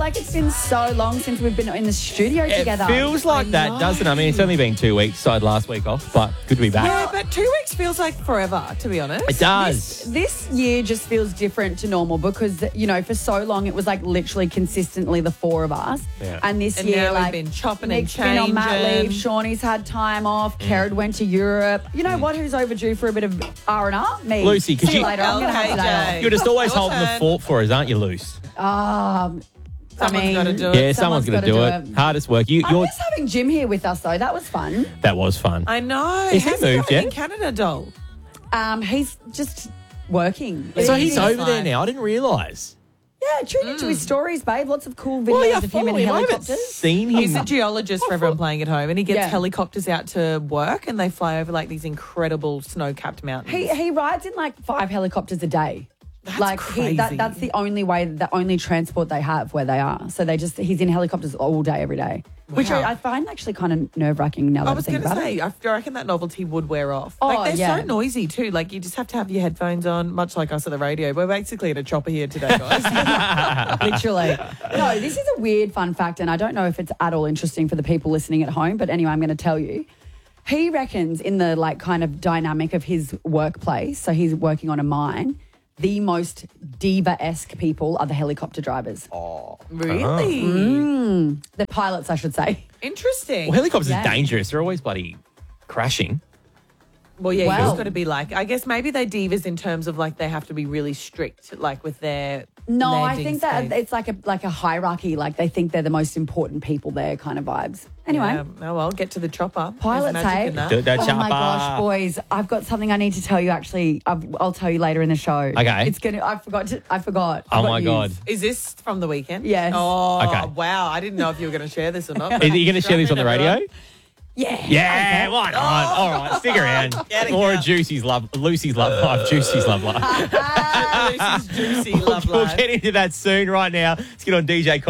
like it's been so long since we've been in the studio together. It feels like that, doesn't it? I mean, it's only been 2 weeks. So I had last week off, but good to be back. Yeah, but 2 weeks feels like forever, to be honest. It does. This year just feels different to normal because, you know, for so long it was like literally consistently the four of us. Yeah. And this And year, now we've like, been chopping Nick's and been on mat changing. leave, Shawnee's had time off, Kerrod went to Europe. You know what? Who's overdue for a bit of R&R? Me. Lucy, 'cause See you you- later. I'm going to have today off. LKJ. You're just always Your holding the turn. fort for us, aren't you, Luce? Someone's got to do it. Yeah, someone's going to do gotta it. Hardest work. I You're, miss having Jim here with us, though. That was fun. that was fun. I know. Has he How's moved going yet? in Canada, doll? He's just working. So he's He's over there fine. now. I didn't realise. Yeah, tune into his stories, babe. Lots of cool videos Well, yeah, of him follow in him. I haven't helicopters. seen him. He's a geologist for everyone playing at home, and he gets Yeah. helicopters out to work, and they fly over like these incredible snow-capped mountains. He rides in like 5 helicopters a day. That's crazy. That's the only way, the only transport they have where they are. So he's in helicopters all day, every day. Which Wow. I find actually kind of nerve-wracking now that I I was think going to about it. say, I reckon that novelty would wear off. Oh, Like, they're yeah. so noisy too. Like, you just have to have your headphones on, much like us at the radio. We're basically at a chopper here today, guys. Literally. No, this is a weird fun fact, and I don't know if it's at all interesting for the people listening at home, but anyway, I'm going to tell you. He reckons in the like kind of dynamic of his workplace, so he's working on a mine, the most diva-esque people are the helicopter drivers. Really? The pilots, I should say. Interesting. Well, helicopters Yeah. are dangerous. They're always bloody crashing. Well, yeah, Wow. you just got to be like, I guess maybe they're divas in terms of like they have to be really strict, like with their No, I landing think that space. it's like a hierarchy. Like they think they're the most important people there, kind of vibes. Anyway, Yeah, oh well, get to the chopper. There's pilots, magic hey? in that. Do that Oh my chopper. gosh, boys! I've got something I need to tell you. Actually, I'll tell you later in the show. Okay. It's gonna. I forgot. I've Oh got my news. God. Is this from the weekend? Yes. Oh, Okay. wow. I didn't know if you were going to share this or not. Are you going to share this on the radio? Yeah. Yeah, why not? All right, stick around. Get it More out. Lucy's Love Life. Juicy's Love Life. Lucy's juicy love We'll life. get into that soon. Right now, let's get on DJ